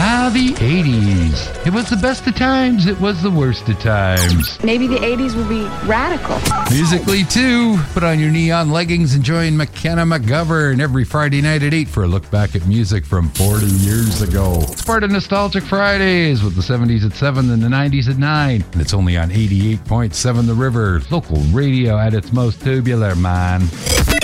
Ah, the 80s. It was the best of times. It was the worst of times. Maybe the 80s will be radical. Musically, too. Put on your neon leggings and join McKenna McGovern every Friday night at 8 for a look back at music from 40 years ago. It's part of Nostalgic Fridays with the 70s at 7 and the 90s at 9. And it's only on 88.7 The River. Local radio at its most tubular, man.